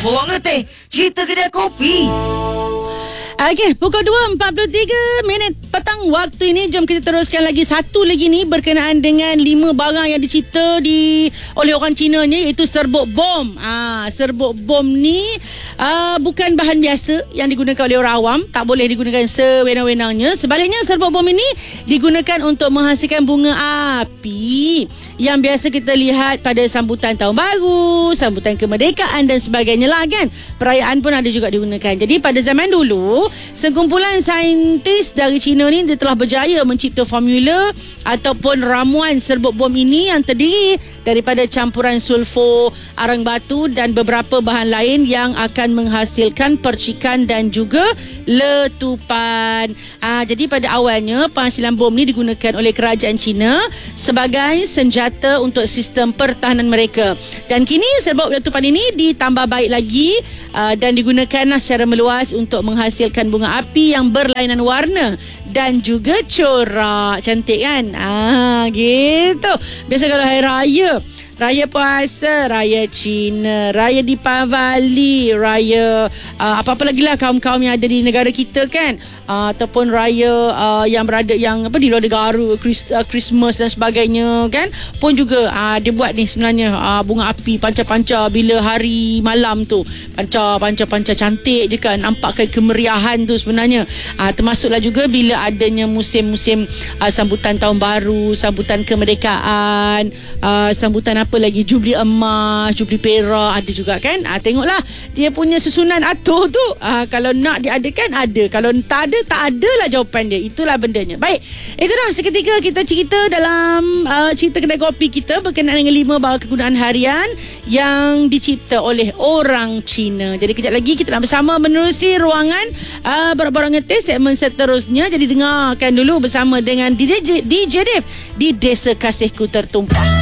Bawa ngeteh, cerita kedai kopi. Okey, pukul 2.43 petang waktu ini. Jom kita teruskan lagi satu lagi ni berkenaan dengan 5 barang yang dicipta oleh orang Cina ni, iaitu serbuk bom. Serbuk bom ni bukan bahan biasa yang digunakan oleh orang awam. Tak boleh digunakan sewenang-wenangnya. Sebaliknya, serbuk bom ini digunakan untuk menghasilkan bunga api yang biasa kita lihat pada sambutan tahun baru, sambutan kemerdekaan dan sebagainya lah kan. Perayaan pun ada juga digunakan. Jadi pada zaman dulu, sekumpulan saintis dari China ni dia telah berjaya mencipta formula ataupun ramuan serbuk bom ini yang terdiri daripada campuran sulfur, arang batu dan beberapa bahan lain yang akan menghasilkan percikan dan juga letupan. Jadi pada awalnya penghasilan bom ni digunakan oleh kerajaan China sebagai senjata untuk sistem pertahanan mereka. Dan kini serbuk letupan ini ditambah baik lagi dan digunakan secara meluas untuk menghasilkan bunga api yang berlainan warna dan juga corak. Cantik kan? Gitu. Biasa kalau hari raya, raya puasa, raya Cina, raya Deepavali, raya apa-apa lagi lah kaum-kaum yang ada di negara kita kan, ataupun raya yang berada di luar negara, Christmas dan sebagainya kan, pun juga dia buat ni sebenarnya bunga api pancar-pancar bila hari malam tu, pancar-pancar cantik je kan, nampakkan kemeriahan tu sebenarnya. Termasuklah juga bila adanya musim-musim sambutan tahun baru, sambutan kemerdekaan, sambutan apa lagi, jubli emas, jubli perak ada juga kan. Tengoklah dia punya susunan atur tu. Kalau nak diadakan ada, kalau tak ada lah jawapan dia. Itulah bendanya. Baik, itu dah seketika kita cerita dalam cerita kedai kopi kita berkenaan dengan 5 barang kegunaan harian yang dicipta oleh orang Cina. Jadi kejap lagi kita nak bersama menerusi ruangan Borak-Borak Ngeteh segmen seterusnya. Jadi dengarkan dulu bersama dengan DJ Dev di Desa Kasihku Tertumpah.